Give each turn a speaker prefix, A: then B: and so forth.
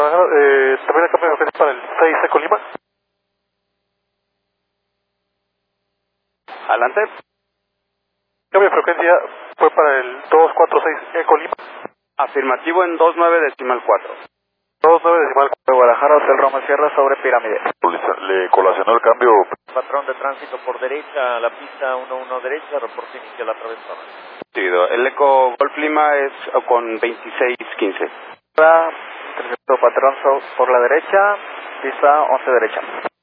A: también el cambio de frecuencia para el 6 Eco Lima.
B: Adelante.
A: Cambio de frecuencia fue para el 246 Eco Lima.
B: Afirmativo en 29.4.
A: 29
C: de Guadalajara, Hotel Roma Sierra sobre Pirámide.
D: Le colacionó el cambio.
C: Patrón de tránsito por derecha, a la pista 11 derecha, reporte inicial atravesada.
B: El Eco Golf Lima es con 2615.
C: Intercepto patrón por la derecha, pista 11 derecha.